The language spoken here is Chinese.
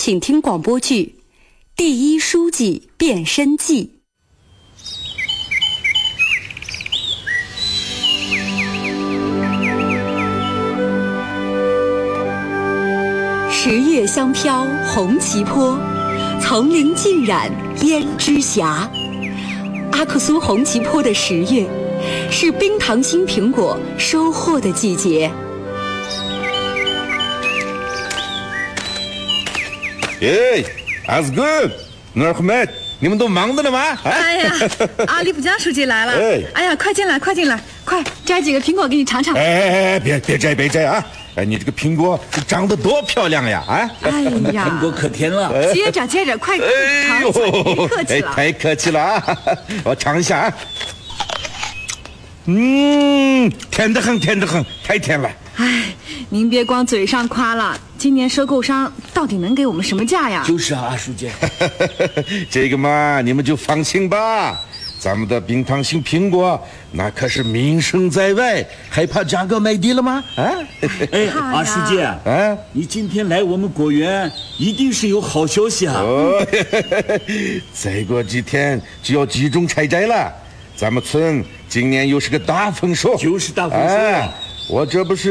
请听广播剧《第一书记变身记》。10月香飘红旗坡，丛林尽染胭脂霞。阿克苏红旗坡的10月，是冰糖心苹果收获的季节。 耶，阿斯good，努尔赫麦，你们都忙着呢吗？ 哎呀，阿里卜江书记来了！哎呀，快进来，快进来，快摘几个苹果给你尝尝。 哎，别摘啊！哎，你这个苹果长得多漂亮呀！啊， 哎呀， 苹果可甜了。 接着，快尝一下，别客气了。 太客气了啊！我尝一下啊。甜得很，太甜了。 哎，您别光嘴上夸了，今年收购商到底能给我们什么价呀？ 就是啊，阿书记。 这个嘛，你们就放心吧。咱们的冰糖心苹果那可是名声在外，还怕价格卖低了吗？啊！ 哎，阿书记啊，你今天来我们果园，一定是有好消息啊！ 哦，再过几天就要集中采摘了，咱们村今年又是个大丰收， 就是大丰收啊！ 我这不是